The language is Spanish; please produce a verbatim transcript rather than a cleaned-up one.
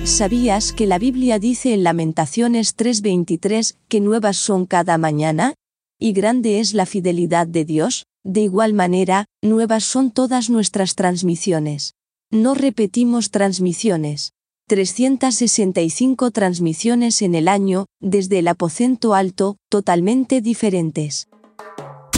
¿Sabías que la Biblia dice en Lamentaciones tres veintitrés que nuevas son cada mañana? ¿Y grande es la fidelidad de Dios? De igual manera, nuevas son todas nuestras transmisiones. No repetimos transmisiones. trescientas sesenta y cinco transmisiones en el año, desde el aposento alto, totalmente diferentes.